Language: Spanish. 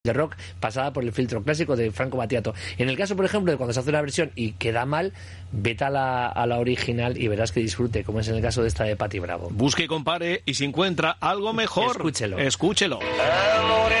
de rock pasada por el filtro clásico de Franco Battiato. En el caso, por ejemplo, de cuando se hace una versión y queda mal, vete a la original y verás que disfrute, como es en el caso de esta de Patti Bravo. Busque y compare, y si encuentra algo mejor, escúchelo. Escúchelo.